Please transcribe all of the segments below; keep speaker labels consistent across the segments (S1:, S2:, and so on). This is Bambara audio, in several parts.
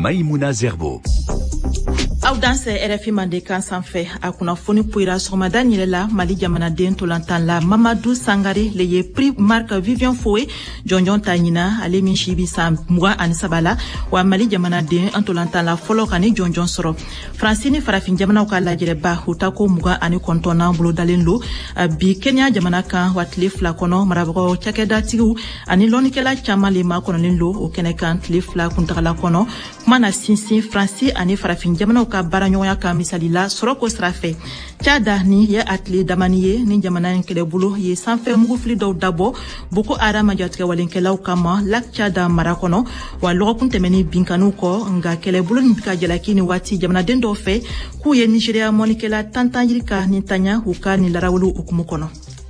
S1: Maïmouna Zerbo.
S2: Audience RFI Mandeka sanfɛ a kunnafoni poira sɔgɔmada ɲɛlɛ la Mali jamanaden tolantan la Mamadou Sangare le ye prix Marc Vivien Foé jɔnjɔn ta ɲina ale min si bi san 23 la wa Mali jamanaden tolantan la fɔlɔ ka ni jɔnjɔn sɔrɔ Fransi ni farafin jamanaw ka lajɛrɛba u ta ko 29 nan bolo dalen lo bi Kenya jamana kan wa tile 2 kɔnɔ marabagaw cakɛdatigiw ani lɔnnikɛla caman le ma kɔnɔlen lo o kɛnɛ kan tile 2 kuntagala kɔnɔ kuma na sinsin Fransi ani farafin jamanaw ka baraɲɔgɔnya ka misali la sɔrɔko sira fɛ Tchada ni ye atile damani ye ni jamana in kɛlɛbolo ye sanfɛ mugufili dɔw dabɔ Boko Haram jatigɛ walenkɛlaw kama Lac Tchada mara kɔnɔ wa lɔgɔkun tɛmɛni binkanuw kɔ nga kɛlɛbolo ni ka jalaki ni waati jamanaden dɔw fɛ k'u ye Nigeria mɔnikɛla Tantan Yirika ni Tanya u ka ni larawulu hukumu kɔnɔ.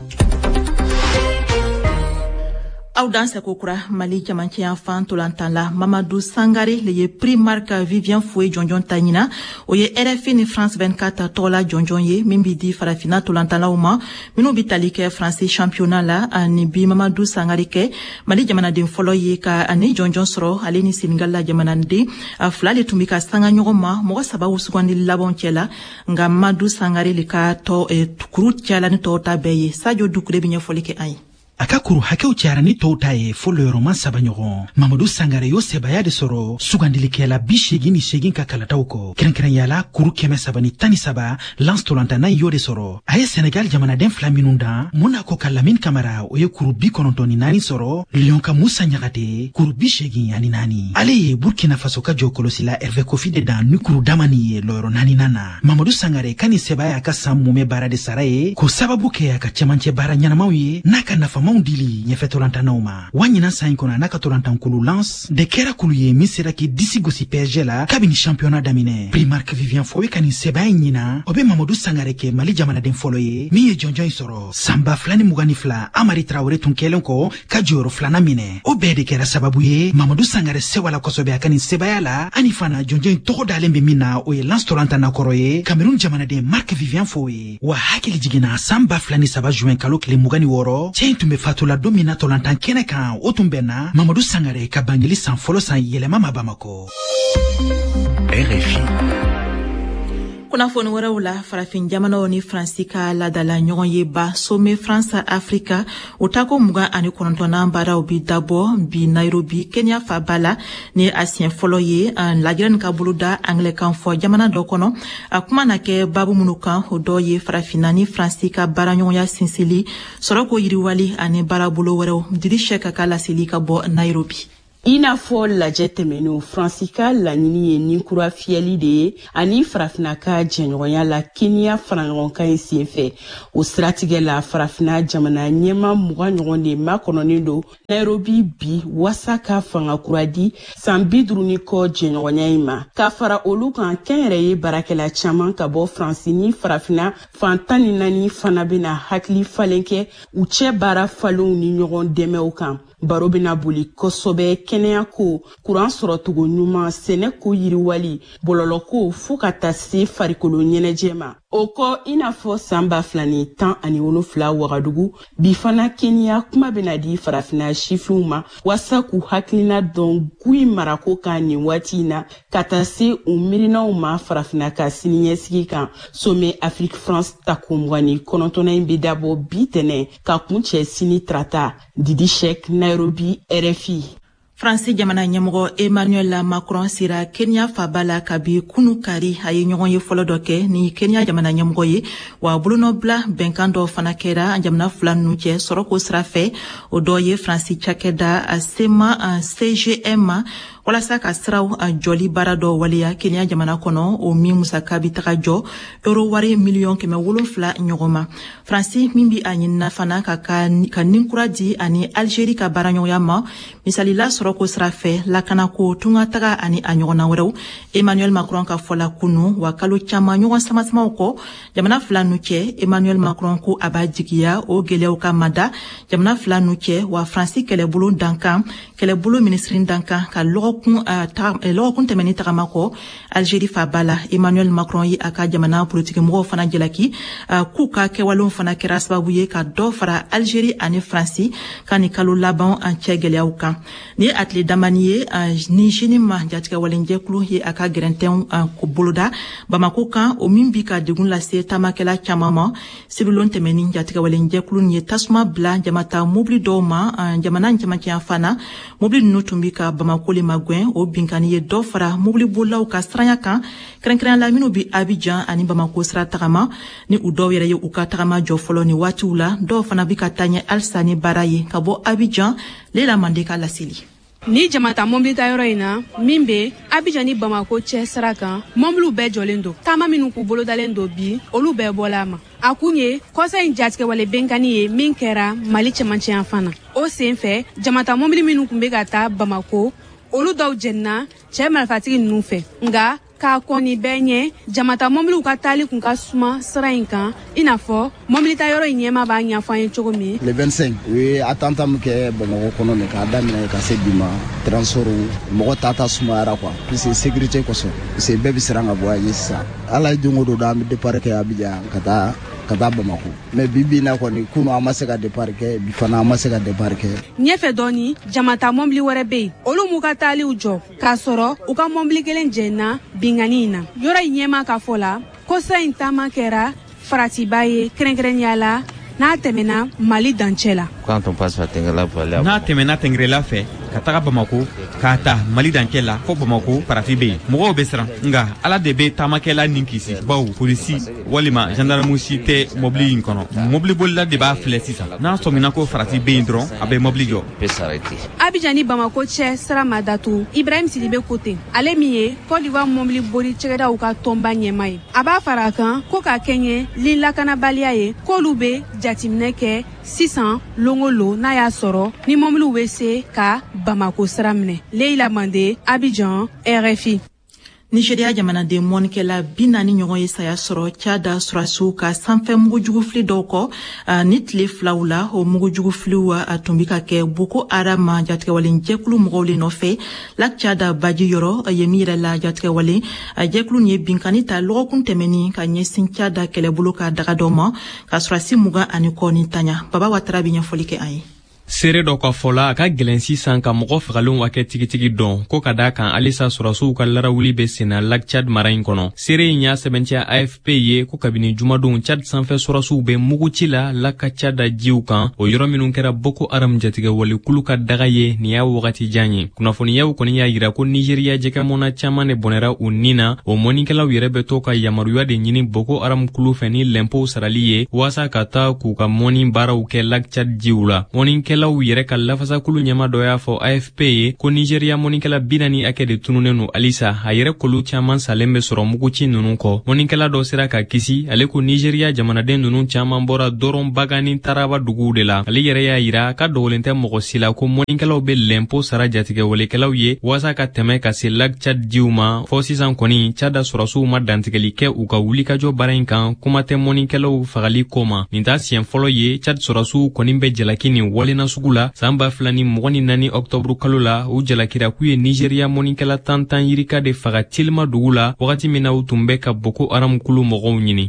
S2: Audience kokura Mali camancɛya fan tolantan la Mamadou Sangare le ye prix Marc Vivien Foé jɔnjɔn ta ɲina o ye RFI ni France 24 tɔgɔla jɔnjɔn ye min bi di farafina tolantanlaw ma minnu bi tali kɛ France championnat la ani bi Mamadou Sangare kɛ Mali jamanaden fɔlɔ ye ka ani jɔnjɔn sɔrɔ ale ni Senegal la jamanaden fila le tun bi ka sanga ɲɔgɔn ma mɔgɔ saba sugandi labanw cɛla nga Mamadou Sangare le ka kuru cɛla ni tɔw ta bɛɛ ye Sadio Dukure bi ɲɛfɔli kɛ an ye.
S3: A ka kuru hakɛw cayara ni tɔw ta ye fo lɔyɔrɔma 7 ɲɔgɔn Mamadou Sangare y'o sebaya de sɔrɔ sugandilikɛla 88 ka kalataw kɔ kɛrɛnkɛrɛnyala kuru 313 lance tolantana y'o de sɔrɔ a ye Senegal jamanaden 2 minnu dan Monaco ka Lamine Camara o ye kuru 94 sɔrɔ Lyon ka Moussa Niakhaté kuru 84 ale ye Burkina Faso ka jɔ kɔlɔsila Hervé Kofi de dan ni kuru damani ye lɔyɔrɔ 4 na Mamadou Sangare ka ni sebaya ka san mumɛ baara de sara ye ko sababu kɛ a ka cɛmancɛ baara ɲanamaw ye n'a ka nafamaw dili ɲɛfɛ tolantanaw ma wa ɲinan san in kɔnɔ n'a ka tolantan kulu lance de kɛra kulu ye min sera k'i disi gosi PSG la kabini championnat daminɛ prix Marc Vivien Foé ka nin sɛbɛya ɲina o be Mamadou Sangare kɛ Mali jamanaden fɔlɔ ye min ye jɔnjɔn sɔrɔ sanba 22 Amari Traoré tun kɛlen kɔ ka jɔyɔrɔ 2 minɛ o bɛɛ de kɛra sababu ye Mamadou Sangare sewala kosɛbɛ a ka nin sɛbɛya la ani fana jɔnjɔn tɔgɔ dalen be min na o ye lance tolantana kɔrɔ ye Cameroun jamanaden Marc Vivien Foé wa hakili jiginna san 2003 juin kalo tile 26 cɛ in tun be fatula don min na tolantan kɛnɛ kan o tun bɛnna Mamadou Sangare ka bangeli san fɔlɔ san yɛlɛma ma Bamako.
S1: RFI.
S2: Kunnafoni wɛrɛw la farafin jamanaw ni Fransi ka ladala ɲɔgɔn ye ba Sommet France Africa o tako 29 baaraw bi dabɔ bi Nairobi Kenya faba la ni a siɲɛ fɔlɔ ye lajɛrɛni ka boloda anglɛkan fɔ jamana dɔ kɔnɔ a kuma na kɛ babu minnu kan o dɔ ye farafina ni Fransi ka baaraɲɔgɔnya sinsili sɔrɔko yiriwali ani baarabolo wɛrɛw Didi Sɛk ka laseli ka bɔ Nairobi.
S4: I n'a fɔ lajɛ tɛmɛnenw Fransi ka laɲini ye nin kura fiyɛli de ye ani farafina ka jɛɲɔgɔnya la Kenya faraɲɔgɔnkan in senfɛ o siratigɛ la farafina jamana ɲɛma 20 ɲɔgɔn de makɔnɔnen don Nairobi bi wasa ka fanga kura di san 50 kɔ jɛɲɔgɔnya in ma ka fara olu kan kɛnyɛrɛ ye baarakɛla caman ka bɔ Fransi ni farafina fan 14 fana bena hakili falen kɛ u cɛ baara falenw ni ɲɔgɔn dɛmɛw kan baro bena boli kosɛbɛ kɛnɛya ko kuran sɔrɔ togo ɲuman sɛnɛ ko yiriwali bɔlɔlɔ ko fo ka taa se farikolo ɲɛnɛjɛ ma o kɔ i n'a fɔ san 2017 Wagadugu bi fana Kenya kuma bena di farafina sifinw ma wasa k'u hakilina dɔn gui marako ka nin waati in na ka taa se u miirinaw ma farafina ka siniɲɛsigi kan Sommet Afrique France tako 29 in be dabɔ bi tɛnɛ ka kun cɛ sini tarata Didi Sɛk Nairobi RFI.
S2: Fransi jamana ɲɛmɔgɔ Emmanuel Macron sera Kenya faba la kabi kunu kari a ye ɲɔgɔn ye fɔlɔ dɔ kɛ ni Kenya jamana ɲɛmɔgɔ ye wa bolonɔbila bɛnkan dɔ fana kɛra jamana fila ninnu cɛ sɔrɔko sira fɛ o dɔ ye Fransi cakɛda SEMA CGM walasa ka siraw jɔli baara dɔ waleya Kenya jamana kɔnɔ o min musaka bi taga jɔ euro wari miliyɔn 7 ɲɔgɔn ma Fransi min bi a ɲinina fana ka ninkura di ani Algérie ka baaraɲɔgɔnya ma misali la sɔrɔko sira fɛ lakanako tunga taga ani a ɲɔgɔnna wɛrɛw Emmanuel Macron ka fɔla kunu wa kalo caman ɲɔgɔn samasamaw kɔ jamana fila nu cɛ Emmanuel Macron ko a b'a jigiya o gɛlɛyaw ka mada jamana fila nu cɛ wa Fransi kɛlɛbolo dankan kɛlɛbolo ministrin dankan ka lɔgɔ lɔgɔkun tɛmɛni tagama kɔ Algérie fa bala Emmanuel Macron yi a ka jamana politique mɔgɔw fana jalaki k'u ka kɛwalenw fana kɛra sababu ye ka dɔ fara Algérie ani France ka ni kalo laban an cɛ gɛlɛyaw kan ni a tile damani ye ni jini ma jatigɛ walenjɛkulu ye a ka gɛrɛntɛnw ko boloda Bamako kan o min bi ka degun lase tamakɛla caman ma sibilon tɛmɛni jatigɛ walenjɛkulu ye tasuma bila jamata mobili dɔw ma jamana camancɛ fana mobili ninnu tun bi ka Bamako le magwɛn o binkani ye dɔ fara mobili bolaw ka siranya kan kɛrɛnkɛrɛn la minnu bi Abidjan ani Bamako sira tagama ni u dɔw yɛrɛ ye u ka tagama jɔ fɔlɔ ni waatiw la dɔw fana bi ka taɲɛ alisa ni baara ye ka bɔ Abidjan Leila Mandeka laseli
S5: ni jamata mobili ta yɔrɔ in na min be Abidjan ni Bamako cɛ sira kan mobiliw bɛɛ jɔlen don taama minnu k'u bolodalen don bi olu bɛɛ bɔla a ma a kun ye kɔsa in jatigɛwale benkani ye min kɛra Mali cɛmancɛ fana o sen fɛ jamata mobili minnu kun be ka taa Bamako olu dɔw jɛnina cɛ marifatigi ninnu fɛ nga k'a kɔni bɛɛ ɲɛ jamata mobiliw ka taali kun ka suma sira in kan i n'a fɔ mobili ta yɔrɔ in ɲɛma b'a ɲɛfɔ an ye cogo min
S6: le 25 u ye attentat min kɛ Bamako kɔnɔ nin k'a daminɛ ka se bi ma transport mɔgɔ tata sumayara quoi puisque sécurité kosɔn puisque bɛɛ bi siran ka bɔ a ye sisan ala ye don o don an bɛ départ kɛ Abidjan ka taa Bamako mais bibi na kɔni kunu an ma se ka départ kɛ bi fana an ma se ka départ kɛ
S5: ɲɛfɛ dɔɔni jamata mobili wɛrɛ bɛ yen olu m'u ka taaliw jɔ k'a sɔrɔ u ka mobili kelen jɛnna bingani in na yɔrɔ in ɲɛma ka fɔ la ko sira in taama kɛra faratiba ye kɛrɛnkɛrɛnya la n'a tɛmɛna Mali dancɛ la
S7: n'a tɛmɛna Tɛngɛrɛla fɛ ka taga Bamako k'a ta Mali dancɛ la fo Bamako parafi bɛ yen mɔgɔw bɛ siran nga ala de bɛ taamakɛla nin kisi baw polisi walima gendarmerie si tɛ mobili in kɔnɔ mobili bolila de b'a filɛ sisan n'a sɔmina ko farati bɛ yen dɔrɔn a bɛ mobili jɔ
S5: Abidjan ni Bamako cɛ sira ma datu Ibrahim Sidibe ko ten ale min ye Côte d'Ivoire mobili boli cɛkɛdaw ka tɔnba ɲɛma ye a b'a fara a kan ko ka kɛɲɛ lin lakanabaliya ye k'olu bɛ jateminɛ kɛ sisan longolo n'a y'a sɔrɔ ni mobiliw bɛ se ka Bamako sira minɛ Leila Mande Abidjan RFI
S2: Nigeria jamanaden mɔnikɛla 40 ɲɔgɔn ye saya sɔrɔ Tchada surasiw ka sanfɛ mugujugufili dɔw kɔ ni tile filaw la o mugujugufiliw a tun bi ka kɛ Boko Haram jatigɛwalen jɛkulu mɔgɔw le nɔfɛ Lac Tchad baji yɔrɔ ye min yɛrɛ la jatigɛwalen jɛkulu ye binkani ta lɔgɔkun tɛmɛni ka ɲɛsin Tchad kɛlɛbolo ka daga dɔ ma ka surasi 20 ani kɔ ni tanya Baba Watara bi ɲɛfɔli kɛ an ye
S8: seere dɔ ka fɔla a ka gɛlɛn sisan ka mɔgɔ fagalenw ka kɛ tigitigi dɔn ko ka da kan alisa surasiw ka larawuli bɛ senna Lac Tchad mara in kɔnɔ seere in y'a sɛbɛntiya AFP ye ko kabini jumadon Tchad sanfɛ surasiw bɛ muguci la Lac Tchad jiw kan o yɔrɔ minnu kɛra Boko Haram jatigɛwale kulu ka daga ye nin y'a wagati jan ye kunnafoniyaw kɔni y'a yira ko Nigeria jɛkɛmɔna caman de bɔnɛra u nin na o mɔnikɛlaw yɛrɛ bɛ to ka yamaruya de ɲini Boko Haram kulu fɛ ni lɛnpow sarali ye waasa ka taa k'u ka mɔni baaraw kɛ Lac Tchad jiw la mɔnikɛlaw yɛrɛ ka lafasakulu ɲɛma dɔ y'a fɔ AFP ye ko Nigeria mɔnikɛla 40 hakɛ de tununen no alisa a yɛrɛ kolu caman salen bɛ sɔrɔ muguci ninnu kɔ mɔnikɛla dɔ sera ka kisi ale ko Nigeria jamanaden ninnu caman bɔra dɔrɔn baga ni taraba duguw de la ale yɛrɛ y'a yira ka dogolen tɛ mɔgɔ si la ko mɔnikɛlaw bɛ lɛnpo sara jatigɛwalekɛlaw ye waasa ka tɛmɛ ka se Lac Tchad jiw ma fɔ sisan kɔni Tchad surasiw ma dantigɛli kɛ u ka wulikajɔ baara in kan kuma tɛ mɔnikɛlaw fagali ko ma nin t'a siɲɛ fɔlɔ ye Tchad surasiw kɔni bɛ jalaki nin walena sugu la san 2024 Octobre kalo la u jalakira k'u ye Nigeria mɔnikɛla 10 yirika de faga Tilma dugu la wagati min na u tun bɛ ka Boko Haram kulu mɔgɔw ɲini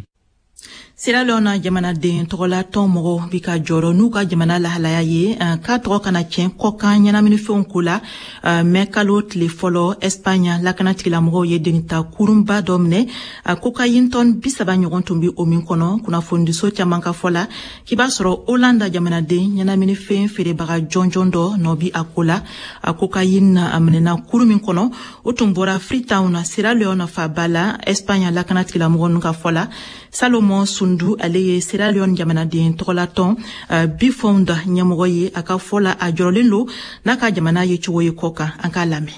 S2: Sierra Leone jamanaden tɔgɔla tɔn mɔgɔw bi ka jɔrɔ n'u ka jamana lahalaya ye k'a tɔgɔ kana tiɲɛ kɔkan ɲɛnaminifɛnw ko la mɛ kalo tile fɔlɔ Espagne lakanatigilamɔgɔw ye denita kurunba dɔ minɛ cocaïne tɔn 30 ɲɔgɔn tun bi o min kɔnɔ kunnafonidiso caman ka fɔ la k'i b'a sɔrɔ Hollande jamanaden ɲɛnaminifɛn feerebaga jɔnjɔn dɔ nɔ bi a ko la cocaïne a minɛna kurun min kɔnɔ o tun bɔra Freetown na Sierra Leone faba la Espagne lakanatigilamɔgɔw nu ka fɔ la Salomon Sundu ale ye Sierra Leone jamanaden tɔgɔlatɔn Bifond ɲɛmɔgɔ ye a ka fɔ la a jɔrɔlen lo n'a ka jamana ye cogo ye kɔ kan an k'a lamɛn.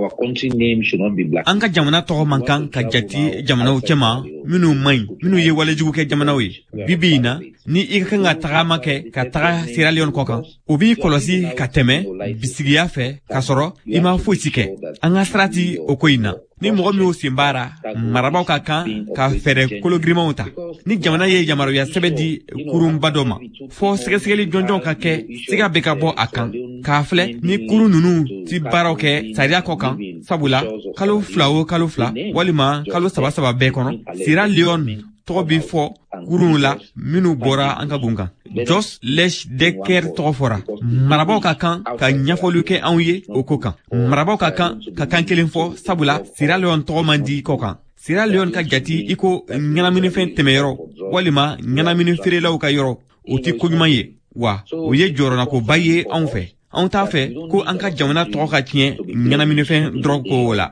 S7: An ka jamana tɔgɔ man kan ka jati jamanaw cɛma minnu maɲi minnu ye walejugu kɛ jamanaw ye bibi in na ni I ka kan ka tagama kɛ ka taga Sierra Leone kɔ kan o b'i kɔlɔsi ka tɛmɛ bisigiya fɛ ka sɔrɔ I ma foyi kɛ an ka sarati o ko in na ni mɔgɔ min y'o sen baara marabaw ka kan ka fɛɛrɛ kologirimanw ta ni jamana ye yamaruya sɛbɛn di kurunba dɔ ma fɔ sɛgɛsɛgɛli jɔnjɔn ka kɛ siga bɛ ka bɔ a kan k'a filɛ ni kurun ninnu ti baaraw kɛ sariya kɔ kan sabula kalo 2 o kalo 2 walima kalo 3 bɛɛ kɔnɔ Sierra Leone tɔgɔ bi fɔ kurun la minnu bɔra an ka gun kan Jos Lech Decker tɔgɔ fɔra marabaw ka kan ka ɲɛfɔli kɛ anw ye o ko kan marabaw ka kan kelen fɔ sabula Sierra Leone tɔgɔ man di kɔ kan Sierra Leone ka jati iko ɲɛnaminifɛn tɛmɛyɔrɔ walima ɲɛnamini feerelaw ka yɔrɔ o ti koɲuman ye wa o ye jɔrɔnakoba ye anw fɛ anw t'a fɛ ko an ka jamana tɔgɔ ka tiɲɛ ɲɛnaminifɛn drug ko la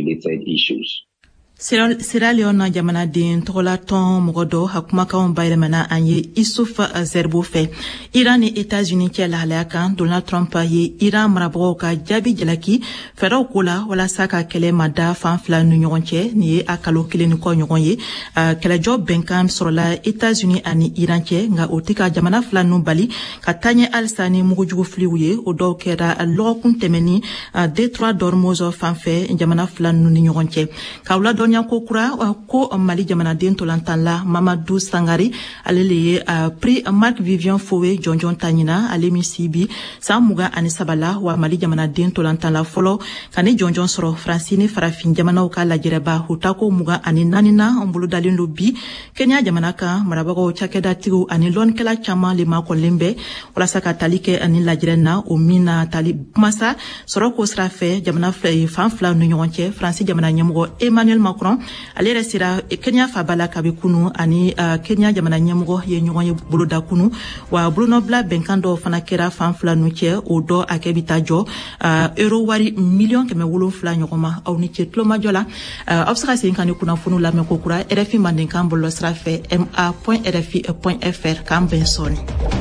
S2: Sierra Leone jamanaden tɔgɔlatɔn mɔgɔ dɔ hakumakanw bayɛlɛmana an ye Isufa Zerbo fɛ Iran ni États-Unis cɛ lahalaya kan Donald Trump ye Iran marabagaw ka jaabi jalaki fɛɛrɛw ko la walasa ka kɛlɛ ma da fan fila ni ɲɔgɔn cɛ ni ye a kalo 1 ni kɔ ɲɔgɔn ye kɛlɛjɔ bɛnkan sɔrɔla États-Unis ani Iran cɛ nka o tɛ ka jamana fila ninnu bali ka taɲɛ halisa ni mugujugu filiw ye o dɔw kɛra lɔgɔkun tɛmɛni Detroit d'Ormuz fanfɛ jamana fila ninnu ni ɲɔgɔn cɛ k'aw ladɔn ko kura ko Mali jamanaden tolantan la Mamadou Sangare ale le ye prix Marc Vivian Foe jɔnjɔn ta ɲina ale min sibi san 23 la wa Mali jamanaden tolantan la fɔlɔ ka ni jɔnjɔn sɔrɔ Faransi ni farafin jamanaw ka lajɛrɛba hutako 24 na an bolo dalen do bi Kenya jamana kan marabagaw cakɛdatigiw ani lɔnnikɛla caman le makɔlen bɛ walasa ka tali kɛ ani lajɛrɛ na o min na tali kumasa sɔrɔ ko sira fɛ jamana fan fila ni ɲɔgɔn cɛ Faransi jamana ɲɛmɔgɔ Emmanuel Macron ale yɛrɛ sera Kenya fabala kabi kunu ani Kenya jamana ɲɛmɔgɔ ye ɲɔgɔn ye boloda kunu wa bolonɔbila bɛnkan dɔ fana kɛra fan fila nu cɛ o dɔ a kɛ bi ta jɔ euro wari miliyɔn 700 ɲɔgɔn ma aw ni cɛ tulomajɔ la aw bɛ se ka segin ka ni kunnafoniw lamɛn ko kura RFI mandenkan bɔlɔsira fɛ ma.rfi.fr k'an bɛn sɔɔni.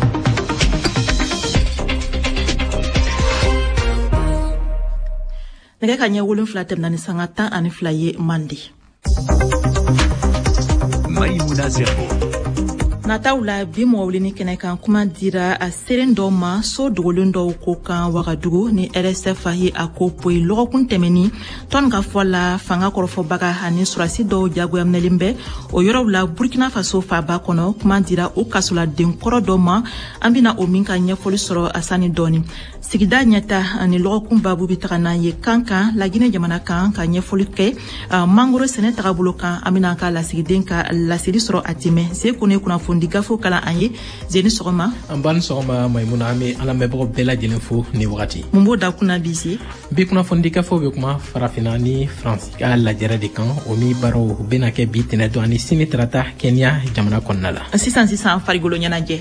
S2: Nɛgɛ ka ɲɛ 7 tɛmɛna ni sanga 12 ye mandi.
S1: Maïmouna Zerbo.
S2: Nataw la bi mɔgɔ wulini kɛnɛ kan kuma dira a seren dɔw ma so dogolen dɔw ko kan Wagadugu ni RSF ye a ko poyi lɔgɔkun tɛmɛni tɔn ka fɔ la fanga kɔrɔfɔbaga ani surasi dɔw jagoyaminɛlen bɛ o yɔrɔw la Burkina Faso faba kɔnɔ kuma dira o kasoladen kɔrɔ dɔ ma an bɛna o min ka ɲɛfɔli sɔrɔ asani dɔɔni sigida ɲɛta ani lɔgɔkun babu bi taga n'an ye kan Laginɛ jamana kan ka ɲɛfɔli kɛ mangoro sɛnɛ tagabolo kan an bɛna ka lasigiden ka laseli sɔrɔ a tɛmɛ se ko ne kunnafoni digafo kalan an ye Zeni sɔgɔma
S9: an b'a ni sɔgɔma Maïmouna an bɛ ala mɛnbagaw bɛɛ lajɛlen fo ni wagati
S2: mun b'o da kunna bi se
S9: bi kunnafoni digafo bɛ kuma farafina ni Faransi ka lajɛrɛ de kan o mi baaraw bɛna kɛ bi tɛnɛ don ani sini tarata Kenya jamana kɔnɔna la
S2: sisan farigolo ɲɛnajɛ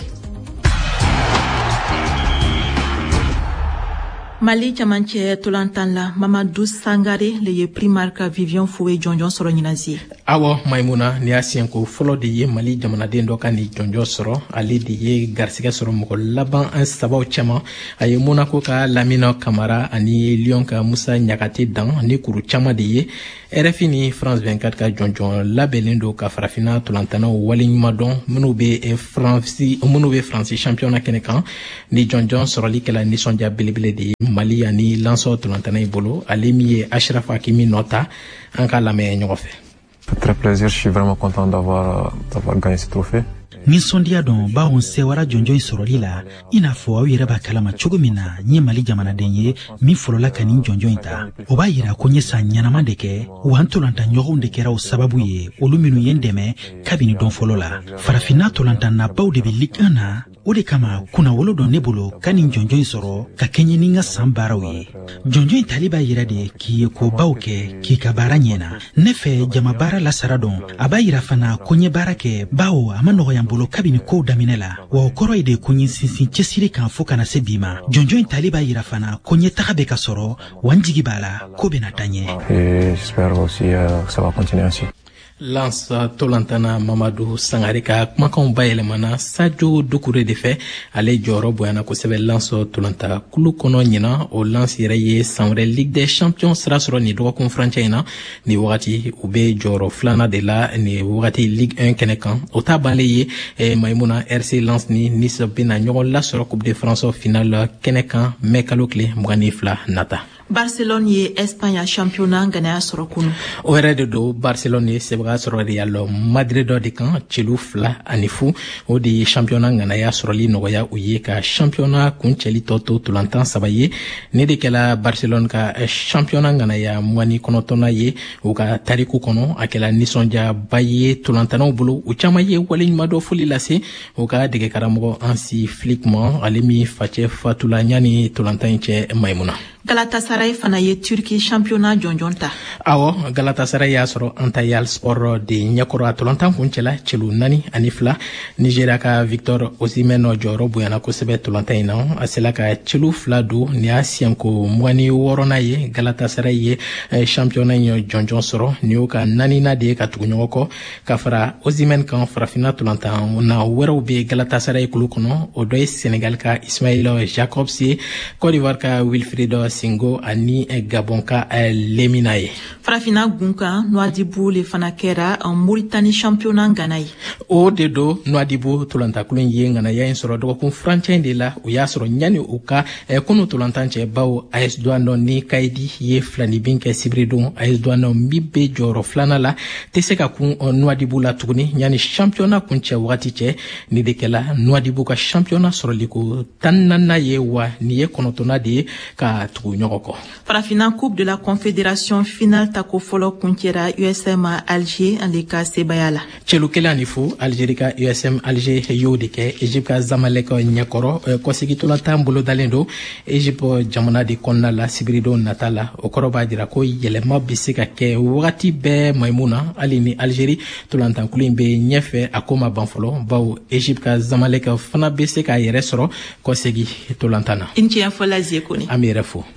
S2: Mali camancɛ tolantan la Mamadou Sangare le ye prix Marc Vivian Foe jɔnjɔn sɔrɔ ɲinasi.
S9: Awɔ Maïmouna ni y'a siɲɛko fɔlɔ de ye Mali jamanaden dɔ ka ni jɔnjɔn sɔrɔ ale de ye garisɛgɛ sɔrɔ mɔgɔ laban an sabaw cɛman a ye Monaco ka Lamina Kamara ani Lyon ka Musa Ɲagate dan ni kuru caman de ye RFI ni France 24 ka jɔnjɔn labɛnlen don ka farafina tolantanaw waleɲuman dɔn minnu bɛ Faransi championnat kɛnɛ kan ni jɔnjɔn sɔrɔli kɛla nisɔndiya belebele de ye Mali ani lansɔ tolantana bolo ale min ye Achraf Hakimi nɔta an ka lamɛn ɲɔgɔn fɛ.
S10: Très plaisir, je suis vraiment content d'avoir gagné ce trophée.
S3: Nisɔndiya dɔn bawo n sewara jɔnjɔn sɔrɔli la i n'a fɔ aw yɛrɛ b'a kalama cogo min na n ye Mali jamanaden ye min fɔlɔla ka nin jɔnjɔn ta o b'a yira ko n ye san ɲɛnaman de kɛ wa n tolantanɲɔgɔnw de kɛra o sababu ye olu minnu ye n dɛmɛ kabini dɔn fɔlɔ la farafinna tolantannabaw de bɛ Ligue 1 na o de kama kunnawolo dɔ ne bolo ka nin jɔnjɔn sɔrɔ ka kɛɲɛ ni n ka san baaraw ye jɔnjɔn tali b'a yira de k'i ye kobaw kɛ k'i ka baara ɲɛna ne fɛ jama baara lasara dɔn a b'a yira fana ko n ye baara kɛ bawo a ma nɔgɔya bolo kabini kow daminɛ la wa o kɔrɔ ye de ko n ye sinsin cɛsiri kan fo kana se bi ma jɔnjɔn tali b'a yira fana ko n ye taga bɛ ka sɔrɔ wa n jigi b'a la ko bɛna taa ɲɛ.
S10: J'espère aussi que ça va continuer ainsi.
S9: Lance tolantana Mamadou Sangare ka kumakanw bayɛlɛmana Sadio Doucouré de fɛ ale jɔyɔrɔ bonyana kosɛbɛ Lance tolanta kulu kɔnɔ ɲina o Lance yɛrɛ ye san wɛrɛ Ligue des Champions sira sɔrɔ ni dɔgɔkun furancɛ in na ni wagati u bɛ jɔyɔrɔ filanan de la ni wagati Ligue 1 kɛnɛ kan o ta bannen ye Maïmouna RC Lens ni Nice bɛna ɲɔgɔn lasɔrɔ Coupe de France finale kɛnɛ kan mai kalo tile 22 nata.
S2: Barcelone ye Espagne championnat ganaya sɔrɔ kunu.
S9: O yɛrɛ de do Barcelone ye sɛbɛga sɔrɔ Real Madrid dɔ de kan celu 2-0 o de ye championnat ganaya sɔrɔli nɔgɔya u ye ka championnat kuncɛli tɔ to tolantan 3 ye ne de kɛla Barcelone ka championnat ganaya 29 ye u ka tariku kɔnɔ a kɛla nisɔndiyaba ye tolantanaw bolo u caman ye waleɲuman dɔ foli lase u ka dege karamɔgɔ Hansi Flick ma ale min facɛ fatula ɲani tolantan cɛ Maimuna.
S2: Galatasaray fana ye Turki championnat jɔnjɔn ta.
S9: Awɔ, Galatasaray y'a sɔrɔ Antalya Sport de ɲɛkɔrɔ a tolantan kuncɛla celu 4-2 Nigeria ka Victor Osimhen jɔyɔrɔ bonyana kosɛbɛ tolantan in na a sela ka celu 2 don ni y'a siɲɛko 26nan ye Galatasaray ye championnat in jɔnjɔn sɔrɔ ni y'o ka 4nan de ye ka tugu ɲɔgɔn kɔ ka fara Osimhen kan farafina tolantan na wɛrɛw be Galatasaray kulu kɔnɔ o dɔ ye Senegal ka Ismail Jacobs ye Côte d'Ivoire ka Wilfried Singo ani Gabon ka Lemina ye.
S2: Farafina gunkan Nouadhibou le fana kɛra Mauritanie championnat Ghana ye.
S9: O de do Nouadhibou tolantakulu ye Ghanaya in sɔrɔ dɔgɔkun furancɛ de la u y'a sɔrɔ ɲani u ka kunu tolantan cɛ bawo AS Douanes ni Kayidi ye filanibin kɛ sibiri AS Douanes min be jɔyɔrɔ filanan la tɛ se ka kun Nouadhibou la tuguni ɲani championnat kuncɛ wagati cɛ ni de kɛla Nouadhibou ka championnat sɔrɔliko 14nan ye wa ni ye 9nan de ye ka tugu ɲɔgɔn kɔ.
S2: Farafina Coupe de la Confédération finale tako fɔlɔ kuncɛra USM Alger ale ka sebaya la.
S9: Celu 1-0 Algérie ka USM Alger y'o de kɛ Egypte ka Zamalek ɲɛkɔrɔ kɔsegi tolantan bolo dalen do Egypte jamana de kɔnɔna la sibirido nata la o kɔrɔ b'a jira ko yɛlɛma bɛ se ka kɛ wagati bɛɛ Maimuna hali ni Algérie tolantankulu in bɛ ɲɛfɛ a ko ma ban fɔlɔ bawo Egypte ka Zamalek fana bɛ se k'a yɛrɛ sɔrɔ kɔsegi tolantan na.
S2: I ni tiɲɛ fɔ la Zie Kone.
S9: An bɛ yɛrɛ fo.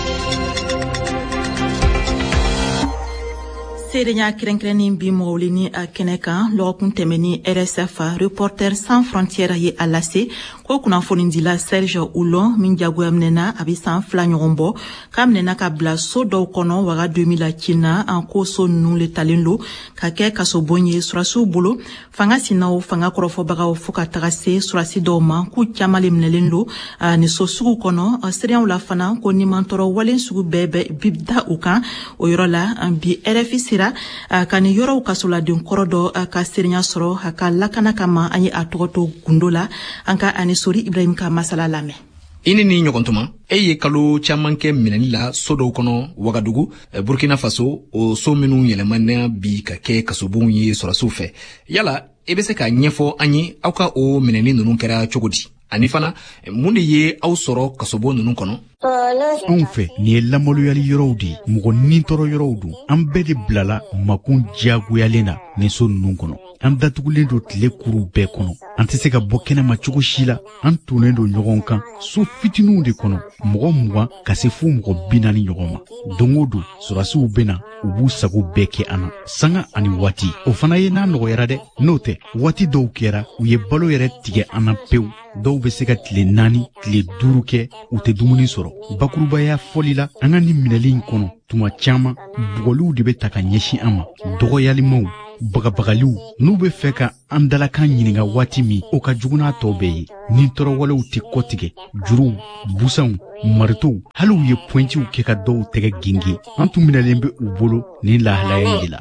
S2: Seedenya kɛrɛnkɛrɛnnin bi mɔgɔwulini a kɛnɛ kan lɔgɔkun tɛmɛni RSF Reporters sans frontières ye a lase ko kunnafonidila Serge Oulon min jagoya minɛna a bɛ san 2 ɲɔgɔn bɔ k'a minɛna ka bila so dɔw kɔnɔ waga 2000 la Cina an ko so ninnu le talen lo ka kɛ kasobon ye surasiw bolo fanga sinaw fanga kɔrɔfɔbagaw fo ka taga se surasi dɔw ma k'u caman le minɛlen lo ni so sugu kɔnɔ seereyaw la fana ko nimantɔrɔ walen sugu bɛɛ bi da u kan o yɔrɔ la bi RFI sera ka ni yɔrɔw kasoladen kɔrɔ dɔ ka seerenya sɔrɔ a ka lakana kama an ye a tɔgɔ to gundo la an ka ani Sori Ibrahim ka masala lamɛn.
S11: Ini ni ɲɔgɔntuma ye kalo caman kɛ minɛli la so dɔw kɔnɔ Wagadugu Burkina Faso o so minnu yɛlɛmana bi ka kɛ kasobonw ye sɔrɔsiw fɛ yala e bɛ se ka ɲɛfɔ an ye aw ka o minɛli ninnu kɛra cogo di ani fana mun de ye aw sɔrɔ kasobo ninnu kɔnɔ.
S12: Anw fɛ nin ye lamaloyali yɔrɔw de mɔgɔ nintɔrɔ yɔrɔw don an bɛɛ de bilala makun diyagoyalen na nin so ninnu kɔnɔ an datugulen do tile kuru bɛɛ kɔnɔ an tɛ se ka bɔ kɛnɛma cogo si la an tonnen do ɲɔgɔn kan so fitininw de kɔnɔ mɔgɔ 20 ka se fo mɔgɔ 40 ɲɔgɔn ma don o don sɔrasiw bena u b'u sago bɛɛ kɛ an na sanga ani waati o fana ye n'a nɔgɔyara dɛ n'o tɛ waati dɔw kɛra u ye balo yɛrɛ tigɛ an na pewu dɔw bɛ se ka tile 4 tile 5 kɛ u tɛ dumuni sɔrɔ bakurubaya fɔli la an ka ni minɛli in kɔnɔ tuma caman bugɔliw de bɛ ta ka ɲɛsin an ma dɔgɔyalimaw bagabagaliw n'u bɛ fɛ ka an dalakan ɲininka waati min o ka jugu n'a tɔ bɛɛ ye ni tɔɔrɔwalew tɛ kɔtigɛ juruw busanw maritow hali u ye pɔntiw kɛ ka dɔw tɛgɛ genge an tun minɛlen bɛ u bolo ni lahalaya de la.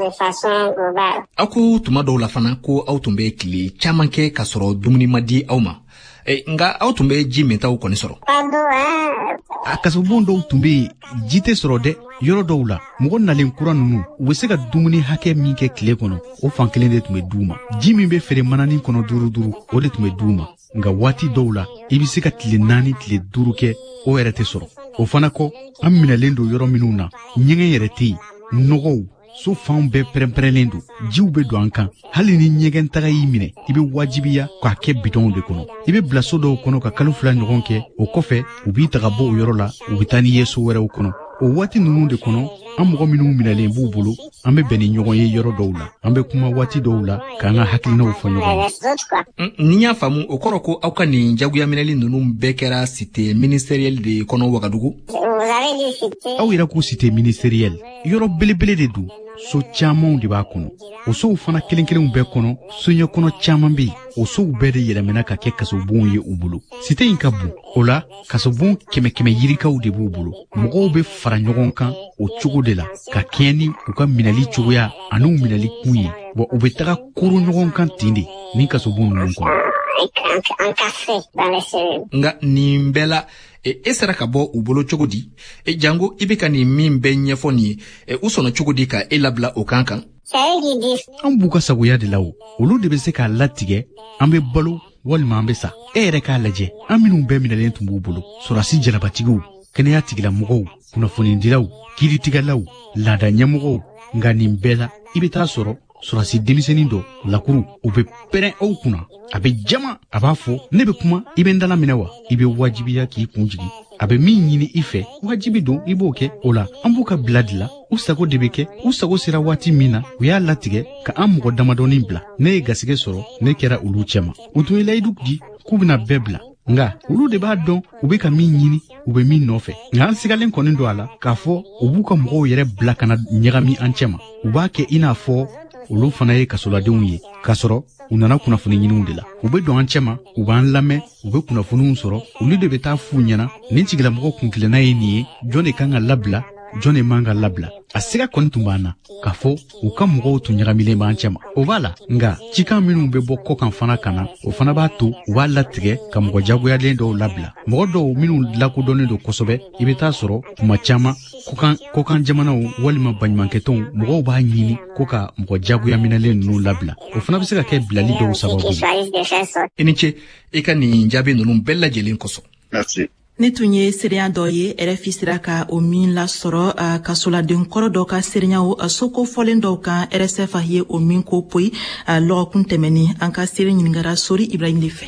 S11: Aw ko tuma dɔw la fana ko aw tun bɛ tile caman kɛ ka sɔrɔ dumuni ma di aw ma nga aw tun bɛ ji mintaw kɔni sɔrɔ.
S12: A kasobon dɔw tun bɛ ji tɛ sɔrɔ dɛ yɔrɔ dɔw la mɔgɔ nalen kura ninnu u bɛ se ka dumuni hakɛ min kɛ tile kɔnɔ o fan kelen de tun bɛ d'u ma ji min bɛ feere mananin kɔnɔ duuru o de tun bɛ d'u ma nka waati dɔw la i bɛ se ka tile 4 tile 5 kɛ o yɛrɛ tɛ sɔrɔ o fana kɔ an minɛlen don yɔrɔ minnu na ɲɛgɛn yɛrɛ tɛ yen nɔgɔw so fanw bɛɛ pɛrɛnpɛrɛnlen don jiw bɛ don an kan hali ni ɲɛgɛn taga y'i minɛ i bɛ wajibiya k'a kɛ bidɔnw de kɔnɔ i bɛ bila so dɔw kɔnɔ ka kalo 2 ɲɔgɔn kɛ o kɔfɛ u b'i taga bɔ o yɔrɔ la u bɛ taa n'i ye so wɛrɛw kɔnɔ o waati ninnu de kɔnɔ an mɔgɔ minnu minɛlen b'u bolo an bɛ bɛn ni ɲɔgɔn ye yɔrɔ dɔw la an bɛ kuma waati dɔw la k'an ka hakilinaw fɔ ɲɔgɔn ye.
S11: Ni y'a faamu o kɔrɔ ko aw ka nin jagoya minɛli ninnu bɛɛ kɛra cité ministérielle de kɔnɔ Wagadugu.
S12: Aw yɛrɛ ko cité ministérielle yɔrɔ belebele de don so caamanw de b'a kɔnɔ o sow fana kelen kelenw bɛɛ kɔnɔ soɲɛ kɔnɔ caaman be o sow bɛɛ de yɛlɛmɛna ka kɛ kasobonw ye u bolo site in ka bon o la kasobon kɛmɛ yirikaw de b'u bolo mɔgɔw be fara ɲɔgɔn kan o cogo de la ka kɛɲɛ ni u ka minɛli cogoya an'u minɛli kun ye wa u be taga koro ɲɔgɔn kan ten de nin kasobon nunu kɔnɔ
S11: nga nin bɛɛ la e sera ka bɔ u bolo cogo di jango i be ka nin min bɛɛ ɲɛfɔ nin ye u sɔnna cogo di ka e labila o kan kan
S12: an b'u ka sagoya de la o olu de be se k'a latigɛ an be balo walima an be sa e yɛrɛ k'a lajɛ an minnu bɛɛ minɛlen tun b'u bolo sɔrasi jalabatigiw kɛnɛya tigilamɔgɔw kunnafonidilaw kiiritigɛlaw laada ɲɛmɔgɔw nga nin bɛɛ la i be t'a sɔrɔ sɔrasi denmisɛnnin dɔ lakuru o be pɛrɛn aw kunna a be jama a b'a fɔ ne be kuma i be n dala minɛ wa i be wajibiya k'i kun jigi a be min ɲini i fɛ wajibi don i b'o kɛ o la an b'u ka bila de la u sago de be kɛ u sago sera waati min na u y'a latigɛ ka an mɔgɔ damadɔnin bila ne ye gasigɛ sɔrɔ ne kɛra olu cɛma u tun ye layidu di k'u bena bɛɛ bila nga olu de b'a dɔn u be ka min ɲini u be min nɔfɛ nga an sigalen kɔni don a la k'a fɔ u b'u ka mɔgɔw yɛrɛ bila kana ɲagami an cɛma u b'a kɛ i n'a fɔ olu fana ye kasoladenw ye k'a sɔrɔ u nana kunnafoni ɲiniw de la u be don an cɛma u b'an lamɛn u be kunnafoniw sɔrɔ olu de be taa f'u ɲɛna nin tigilamɔgɔ kunkilenna ye nin ye jɔn de kan ka labila jɔn de man ka labila a siga kɔni tun b'an na k'a fɔ u ka mɔgɔw tun ɲagamilen b'an cɛma o b'a la nga cikan minnu be bɔ kɔkan fana ka na o fana b'a to u b'a latigɛ ka mɔgɔ jagoyalen dɔw labila mɔgɔ dɔw minnu lakodɔnnen don kosɛbɛ i be t'a sɔrɔ kuma caaman kɔkan jamanaw walima baɲumankɛtɔnw mɔgɔw b'a ɲini ko ka mɔgɔ jagoya minɛlen nunu labila o fana be se ka kɛ bilali dɔw sababu ye
S11: i ni ce i ka nin jaabi nunu bɛɛ lajɛlen kosɔn
S2: ne tun ye seereya dɔ ye RFI sera ka o min lasɔrɔ kasoladen kɔrɔ dɔ ka seereyaw soko fɔlen dɔw kan RSF ye o min ko poyi lɔgɔkun tɛmɛni an ka seere ɲiningara Sori Ibrahim de fɛ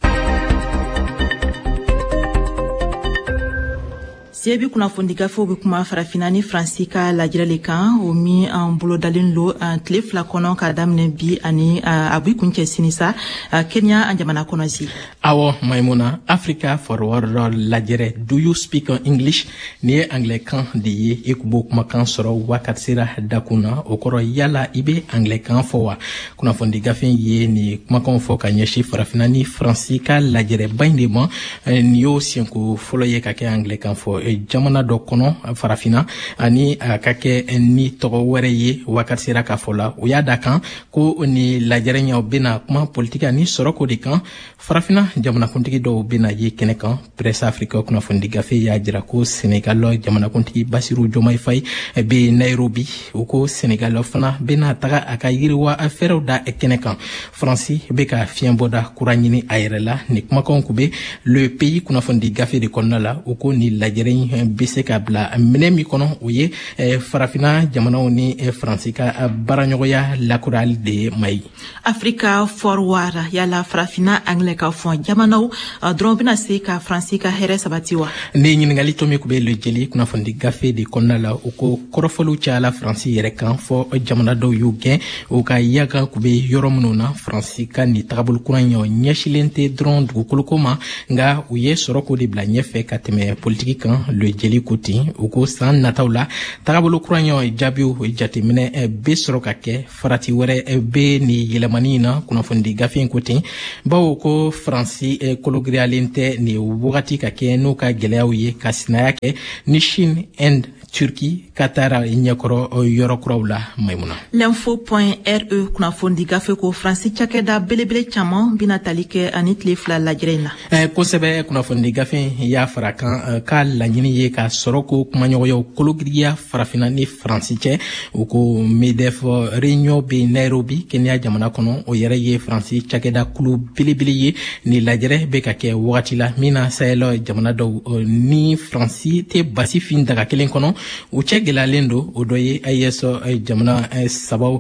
S2: sebi kunnafoni gafew be kuma farafina ni Fransi ka lajirale kan o min an bolo dalen lo tile fila kɔnɔ ka daminɛ bi ani a b'i kun cɛ sini sa Kenya an jamana kɔnɔ si
S9: awɔ Maimuna Africa Forward lajɛrɛ do you speak English ni ye anglais kan de ye e ku b'o kumakan sɔrɔ wakati sera dakun na o kɔrɔ yala i be anglais kan fɔ wa kunnafoni gafe ye ni kumakan fɔ ka ɲɛsi farafina ni Fransi ka lajɛrɛba in de ma ni y'o siɲɛko fɔlɔ ye ka kɛ anglais kan fɔ jamana dɔ kɔnɔ farafina ani a ka kɛ ni tɔgɔ wɛrɛ ye wakati sera ka fɔ la o y'a da kan ko ni lajɛrɛɲaw bena kuma politiki ani sɔrɔko de kan farafina jamanakuntigi dɔw bena ye kɛnɛ kan presse afrika kunnafoni gafe y'a jira ko Senegal jamanakuntigi Basiru Jomayi Fayi be Nairobi o ko Senegal fana bena taga a ka yiriwa fɛrɛw da kɛnɛ kan Fransi be ka fiɲɛbɔda kura ɲini a yɛrɛ la ni kumakanw kun be le pays kunnafoni gafe de kɔnɔna la o ko ni lajɛrɛ be se ka bila minɛ min kɔnɔ o ye farafina jamanaw ni Fransi ka baaraɲɔgɔnya lakurali de ye mayi
S2: Africa Forward yala farafina anglais ka fɔ jamanaw dɔrɔn bena se ka Fransi ka hɛrɛ sabati wa
S9: ne ɲiningali to min kun be le jeli kunnafoni gafe de kɔnɔna la o ko kɔrɔfɔliw cayala Fransi yɛrɛ kan fɔ jamana dɔw y'u gɛn o ka yaga kun be yɔrɔ minnu na Fransi ka ni tagabolo kura ɲɛ ɲɛsilen tɛ dɔrɔn dugukoloko ma nga u ye sɔrɔko de bila ɲɛfɛ ka tɛmɛ politiki kan le jeli ko ten u ko san nataw la tagabolo kura ɲɛ jaabiw jateminɛ be sɔrɔ ka kɛ farati wɛrɛ be ni yɛlɛmani na kunnafoni gafe ko ten bawo ko Fransi kologiriyalen tɛ ni wagati ka kɛ n'o ka gwɛlɛyaw ye ka sinaya kɛ ni Chine Inde Turki ka taara ɲɛkɔrɔ yɔrɔ kuraw la Maimuna
S2: l'info.re kunnafoni gafe ko Fransi cakɛda belebele caman bena tali kɛ ani tile fila lajɛrɛ na
S9: kosɛbɛ kunnafoni gafe y'a fara kan ka laɲini ye ka sɔrɔ ko kumaɲɔgɔnyaw kologiriya farafina ni Fransi cɛ u ko MEDEF réunion be Nairobi Kenya jamana kɔnɔ o yɛrɛ ye Fransi cakɛda kulu belebele ye ni lajɛrɛ be ka kɛ wagati la min na Sahel jamana dɔw ni Fransi tɛ basi fin daga kelen kɔnɔ u cɛ gɛlɛyalen don o dɔ ye AES jamana sabaw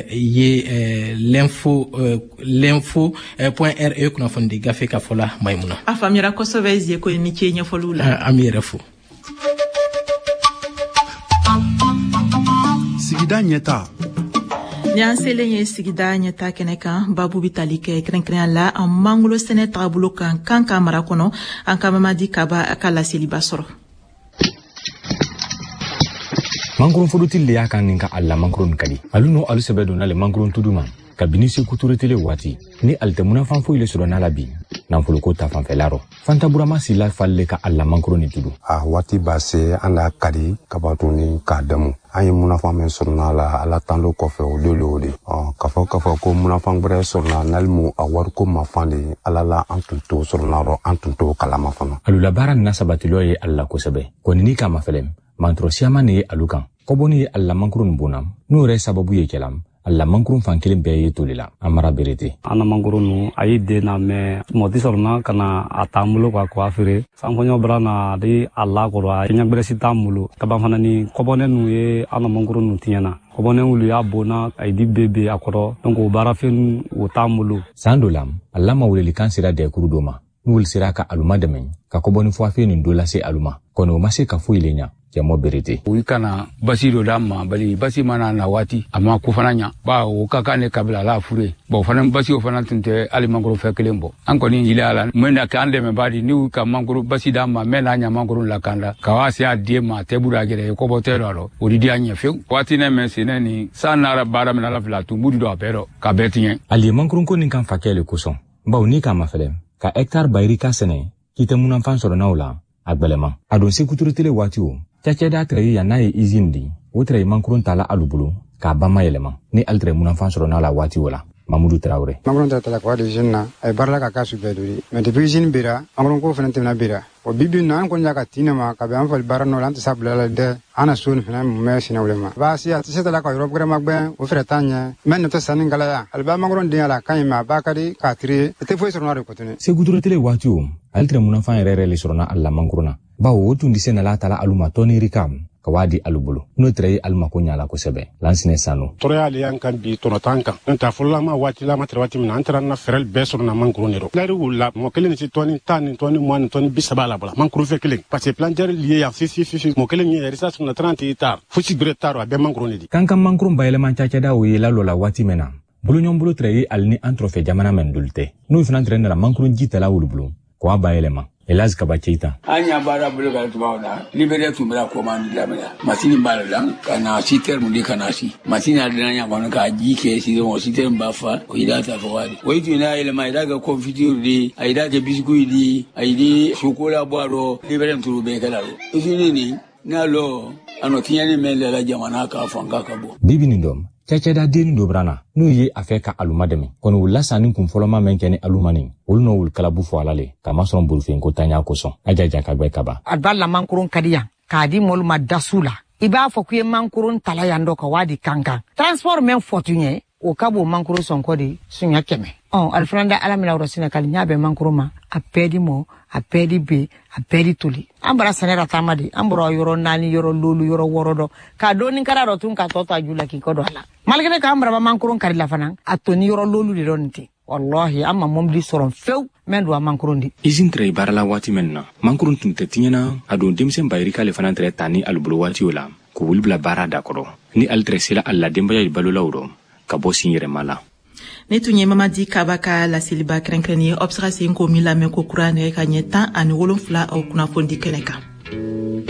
S9: ye l'info.re kunnafoni gafe ka fɔ la Maimuna
S2: a faamuyara kosɛbɛ zie ko ni ce ɲɛfɔliw la
S9: an b'i yɛrɛ fo
S12: sigida ɲɛta
S2: ni an selen ye sigida ɲɛta kɛnɛ kan babu bi tali kɛ kɛrɛnkɛrɛnya la an mangolo sɛnɛ tagabolo kan ka mara kɔnɔ an ka Mamadi Kaba a ka laseliba sɔrɔ
S13: mankurun fodotil le y'a kan nin ka alla mankurun kadi aluno alu sebe donna le mankurun tuduma kabini se kuturetele wati ni altemuna fanfo ile sura na labi nanfolo ko ta fanfelaro fanta burama sila falle ka alla mankurun ni tudu
S14: wati base anda kadi kabatuni kadamu ayi munafan men surna la ala tando kofe o lolodi kafo ko munafan bre surna nalmu awar ko mafande ala la antunto surna ro antunto kalama fana
S13: alula baran nasabatilo ye alla ko sebe ko ni kama felem mantro siama ne alukan ko boni alla mankurun bunam no re sababu ye kelam alla mankurun fankelen be ye tolila amara berete
S15: ana mankurun ayide na me moti sorna kana atamulo kwa afire sankonyo brana di alla ko ra nyagbre sitamulu kaba fanani ko bonenu ye ana mankurun tinyana ko bonenu ya bona ayidi bebe akoro donc bara fen utamulu
S13: sandolam alla mawleli kansira de kurudoma nul siraka aluma demen ka ko boni fo afeni ndola se aluma kono mase ka fu ilenya jamo berete
S16: wikana basiro dama bali basi mana na wati ama ku fananya ba o kaka ne kabla la fure bo fanan basi o fanan tinte ali mangoro fekelembo anko ni ilala mena ka ande me badi ni ka mangoro basi dama mena nya mangoro la kanda ka wasi adie ma tebura gere ko botero ro odidi anya fe wati ne me sine ni sanara bara mena la fla tu mudi do apero ka betien
S13: ali mangoro ko nin kan fakele kuson ba ni ka mafelem ka hectare bayri ka sene kite munan fan soro naula agbelema adon se kuturetele wati o chacheda tre ya na izindi wotre mankurun tala alubulu ka bama yelema ni altre munan fan soro naula wati wala Mamadou Traoré
S17: mankurun tala kwa de jinna ay barla ka kasu beduri mais depuis jin bira mankurun ko fenante na bira o bibi nan ko nyaka tinema ka be anfal barano lante sabla de ana sun fena me sina ulema ba si ati setala ka Europe grema gbe o fretanya men to sanin gala ya alba mankurun de ala kayima bakari ka tri te foi soro na ko tene
S13: se guduretele wati o altre munan fan rere le soro na alla mankuruna ba o tundi sena la tala aluma toni rikam kawadi alubulu no tre alma ko nyala ko sebe lansine sanu
S18: toreali yankan bi tonotanka nta fulama wati la matra wati min antara na ferel besor na mankuru nero lari wula mo kelen ci toni tani toni mo toni bisabala bala mankuru fe kelen parce que plan jar lié ya fi mo kelen ni research na 30 hectares fuci bretaro be mankuru ni
S13: kankan mankuru bayele man chacha da wi la lola wati mena bulu nyombulu tre alni antrofe jamana men dulte no fina tre na mankuru jitala wulbulu ko bayele man Elaz Kabacheita.
S16: Anya bara bulu ka tubaona libere tumela komandi lamela masini balalang kana siter mundi kana si masini adanya kono ka jike si mo siter mbafa ko idata fawadi oyitu ina ile mai daga confiture di aida ke biscuit di aidi chocolat boiro libere mturube kala isini ni nalo anotinyani mele la jamana ka fanga kabo
S13: bibi ndom Chacheda deni dobrana no ye afeka alumademe kono wula sanin kun foloma menkene alumani ulno wul kalabu fo alale kama son burfen ko tanya ko son ajaja kagbe kaba
S19: adballa mankurun kadiya kadi molma dasula iba fo kuye mankurun talayando ka wadi kankan transport men fotunye o kabo mankuru sonkodi sunya keme alfranda alamila rosina kalinya be mankuruma apedi mo apedi be apedi tuli ambara sanera tamadi ambro yoro nani yoro lulu yoro worodo ka doni kara rotun ka toto ajula ki kodala malgene ka ambra mankurun kari la fanan atoni yoro lulu di ronti wallahi amma momdi soron few men do mankurun di
S13: izin tre barala wati menna mankurun tun tetinyana adon demsen bayri kale fanan tre tani albulu wati wala ko wulbla bara dakoro ni altre sila alla dembaya balola wuro kabo sinyere mala
S2: ne tunye Mamadi Kabaka la siliba krenkrenye observation ko mila men ko kurane ka nyeta ani wolonfla au kuna fondi keneka